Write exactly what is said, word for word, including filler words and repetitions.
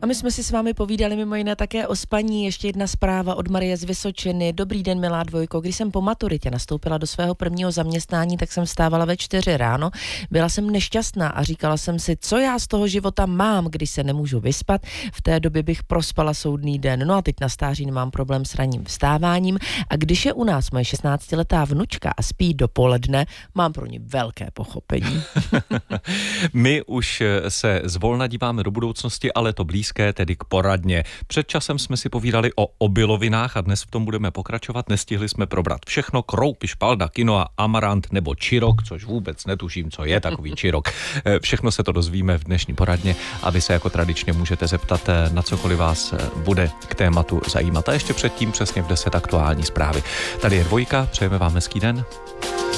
A my jsme si s vámi povídali mimo jiné také o spaní. Ještě jedna zpráva od Marie z Vysočiny. Dobrý den, milá dvojko. Když jsem po maturitě nastoupila do svého prvního zaměstnání, tak jsem vstávala ve čtyři ráno. Byla jsem nešťastná a říkala jsem si, co já z toho života mám, když se nemůžu vyspat. V té době bych prospala soudný den. No a teď na stáří nemám problém s ranním vstáváním. A když je u nás moje šestnáctiletá vnučka a spí dopoledne, mám pro ní velké pochopení. My už se zvolna díváme do budoucnosti, ale to blízké, tedy k poradně. Před časem jsme si povídali o obilovinách a dnes v tom budeme pokračovat. Nestihli jsme probrat všechno: kroupy, špalda, quinoa, amarant nebo čirok, což vůbec netuším, co je takový čirok. Všechno se to dozvíme v dnešní poradně a vy se jako tradičně můžete zeptat na cokoliv vás bude k tématu zajímat. A ještě předtím přesně v deset aktuální zprávy. Tady je Dvojka, přejeme vám hezký den.